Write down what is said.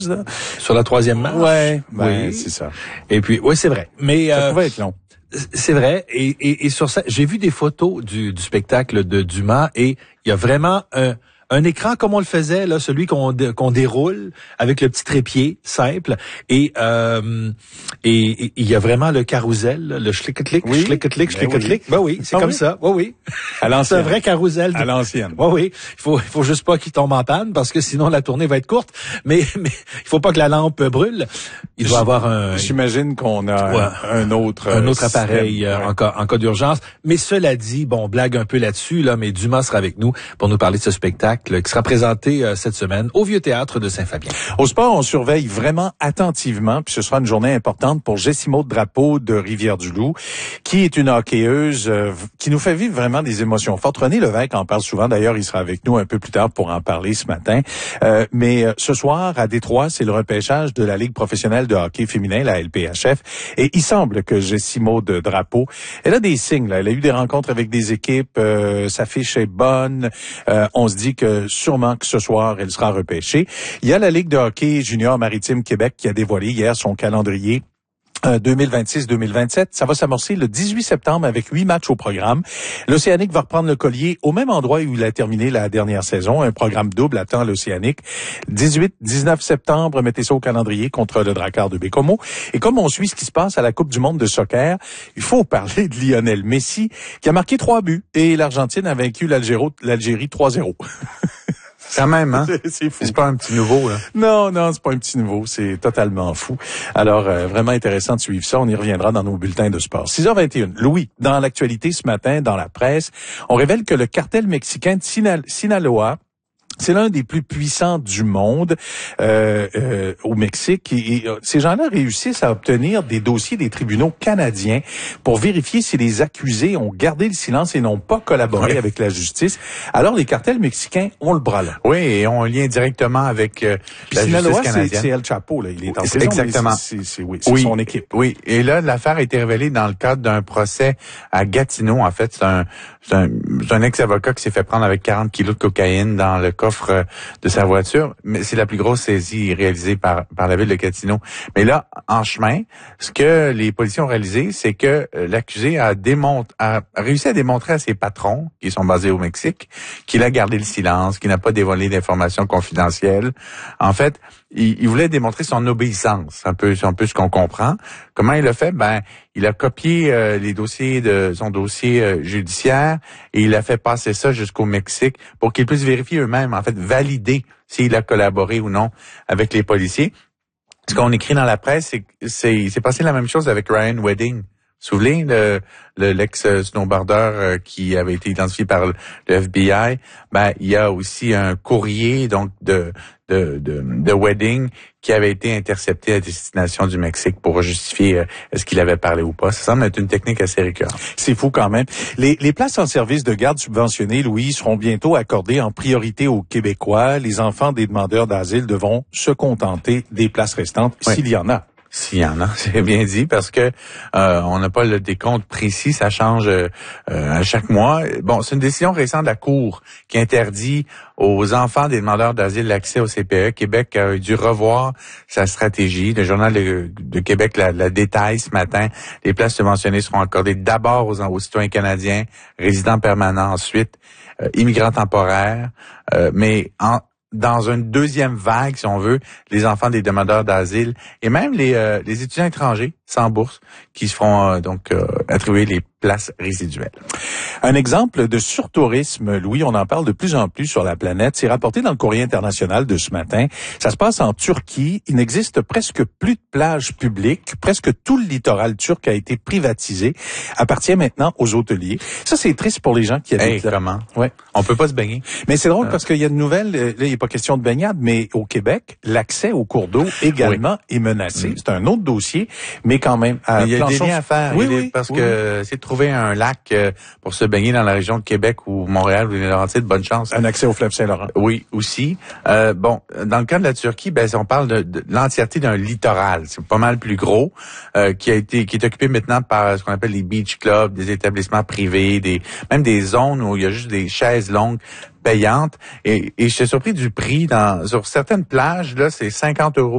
là. Sur la troisième marche? Ouais, oui, c'est ça. Et puis, oui, c'est vrai. Mais Ça pouvait être long. c'est vrai. Et sur ça, j'ai vu des photos du spectacle de Dumas et il y a vraiment un écran comme on le faisait là, celui qu'on déroule avec le petit trépied simple et il y a vraiment le carrousel, là, le schlick-click, oui. schlick-click. Ben oui, c'est comme ça. Oui, oui. À l'ancienne. C'est un vrai carrousel. À l'ancienne. Oui, oui. Il faut juste pas qu'il tombe en panne parce que sinon la tournée va être courte. Mais il faut pas que la lampe brûle. Il doit avoir un. J'imagine qu'on a un autre appareil en cas d'urgence. Mais cela dit, bon, on blague un peu là-dessus là, mais Dumas sera avec nous pour nous parler de ce spectacle qui sera présenté cette semaine au Vieux Théâtre de Saint-Fabien. Au sport, on surveille vraiment attentivement, puis ce sera une journée importante pour Jessie Maud Drapeau de Rivière-du-Loup, qui est une hockeyeuse qui nous fait vivre vraiment des émotions fortes. René Lévesque en parle souvent, d'ailleurs, il sera avec nous un peu plus tard pour en parler ce matin. Mais ce soir, à Détroit, c'est le repêchage de la Ligue professionnelle de hockey féminin, la LPHF, et il semble que Jessie Maud Drapeau, elle a des signes, là. Elle a eu des rencontres avec des équipes, sa fiche est bonne, on se dit que sûrement que ce soir, elle sera repêchée. Il y a la Ligue de hockey junior maritime Québec qui a dévoilé hier son calendrier 2026-2027. Ça va s'amorcer le 18 septembre avec 8 matchs au programme. L'Océanique va reprendre le collier au même endroit où il a terminé la dernière saison. Un programme double attend l'Océanique. 18-19 septembre, mettez ça au calendrier contre le Drakkar de Bécomo. Et comme on suit ce qui se passe à la Coupe du monde de soccer, il faut parler de Lionel Messi qui a marqué 3 buts et l'Argentine a vaincu l'Algérie 3-0. Quand même, hein? C'est fou. C'est pas un petit nouveau, là. Non, c'est pas un petit nouveau. C'est totalement fou. Alors, vraiment intéressant de suivre ça. On y reviendra dans nos bulletins de sport. 6h21. Louis, dans l'actualité ce matin, dans la presse, on révèle que le cartel mexicain de Sinaloa, c'est l'un des plus puissants du monde au Mexique. Et ces gens-là réussissent à obtenir des dossiers des tribunaux canadiens pour vérifier si les accusés ont gardé le silence et n'ont pas collaboré avec la justice. Alors, les cartels mexicains ont le bras là. Oui, et ont un lien directement avec la Sinaloa, justice canadienne. c'est El Chapo, là. Il est en prison. Exactement. C'est son équipe. Oui, et là, l'affaire a été révélée dans le cadre d'un procès à Gatineau. En fait, c'est un ex-avocat qui s'est fait prendre avec 40 kilos de cocaïne dans le coffre de sa voiture, mais c'est la plus grosse saisie réalisée par la ville de Gatineau. Mais là, en chemin, ce que les policiers ont réalisé, c'est que l'accusé a réussi à démontrer à ses patrons, qui sont basés au Mexique, qu'il a gardé le silence, qu'il n'a pas dévoilé d'informations confidentielles. En fait, il voulait démontrer son obéissance, un peu ce qu'on comprend. Comment il a fait? Il a copié les dossiers de son dossier judiciaire et il a fait passer ça jusqu'au Mexique pour qu'ils puissent vérifier eux-mêmes, en fait, valider s'il a collaboré ou non avec les policiers. Ce qu'on écrit dans la presse, c'est passé la même chose avec Ryan Wedding. Vous vous souvenez, l'ex-snowboarder qui avait été identifié par le FBI, il y a aussi un courrier donc de Wedding qui avait été intercepté à destination du Mexique pour justifier est-ce qu'il avait parlé ou pas. Ça semble être une technique assez récurrente. C'est fou quand même. Les places en service de garde subventionnées, Louis, seront bientôt accordées en priorité aux Québécois. Les enfants des demandeurs d'asile devront se contenter des places restantes, s'il y en a. S'il y en a, c'est bien dit, parce que on n'a pas le décompte précis, ça change à chaque mois. Bon, c'est une décision récente de la Cour qui interdit aux enfants des demandeurs d'asile l'accès au CPE. Québec a dû revoir sa stratégie. Le Journal de Québec la détaille ce matin. Les places subventionnées seront accordées d'abord aux citoyens canadiens, résidents permanents ensuite, immigrants temporaires, mais dans une deuxième vague, si on veut, les enfants des demandeurs d'asile et même les étudiants étrangers sans bourse qui se feront attribuer les places résiduelles. Un exemple de surtourisme, Louis, on en parle de plus en plus sur la planète. C'est rapporté dans le Courrier international de ce matin. Ça se passe en Turquie. Il n'existe presque plus de plages publiques. Presque tout le littoral turc a été privatisé. Appartient maintenant aux hôteliers. Ça, c'est triste pour les gens qui habitent là. Comment? Ouais. On peut pas se baigner. Mais c'est drôle parce qu'il y a une nouvelle, là, il n'est pas question de baignade, mais au Québec, l'accès aux cours d'eau également est menacé. C'est un autre dossier, mais quand même. Il y a des liens à faire. Parce que c'est de trouver un lac pour se baigner dans la région de Québec ou Montréal ou les Laurentides, bonne chance. Un accès au fleuve Saint-Laurent. Oui, aussi. Dans le cas de la Turquie, on parle de l'entièreté d'un littoral. C'est pas mal plus gros, qui est occupé maintenant par ce qu'on appelle les beach clubs, des établissements privés, même des zones où il y a juste des chaises longues payantes. Et je suis surpris du prix sur certaines plages, là, c'est 50 €